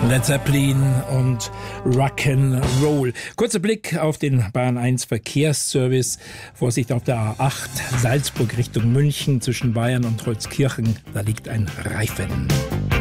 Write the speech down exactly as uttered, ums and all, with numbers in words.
Led Zeppelin und Rock'n'Roll. Kurzer Blick auf den Bayern eins Verkehrsservice. Vorsicht auf der A acht Salzburg Richtung München zwischen Bayern und Holzkirchen. Da liegt ein Reifen.